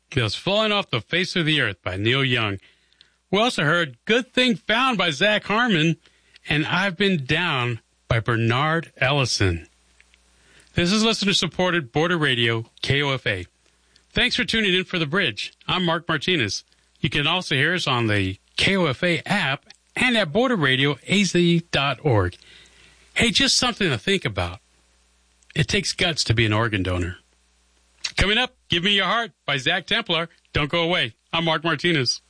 It was Falling Off the Face of the Earth by Neil Young. We also heard Good Thing Found by Zach Harmon and I've Been Down by Bernard Ellison. This is listener-supported Border Radio, KOFA. Thanks for tuning in for The Bridge. I'm Mark Martinez. You can also hear us on the KOFA app and at borderradioaz.org. Hey, just something to think about. It takes guts to be an organ donor. Coming up, Give Me Your Heart by Zach Templar. Don't go away. I'm Mark Martinez.